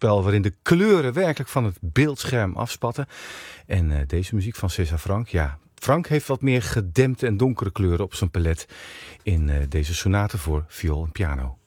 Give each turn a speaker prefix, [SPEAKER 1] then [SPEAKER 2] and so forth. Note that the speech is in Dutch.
[SPEAKER 1] schaakspel waarin de kleuren werkelijk van het beeldscherm afspatten. En deze muziek van César Franck, ja, Franck heeft wat meer gedempte en donkere kleuren op zijn palet in deze sonate voor viool en piano.